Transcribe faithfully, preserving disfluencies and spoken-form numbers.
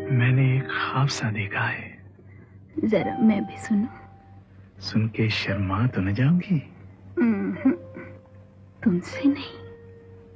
मैंने एक ख्वाब सा देखा है। जरा मैं भी सुनूं। सुन के शर्मा तो न जाऊंगी? तुमसे नहीं।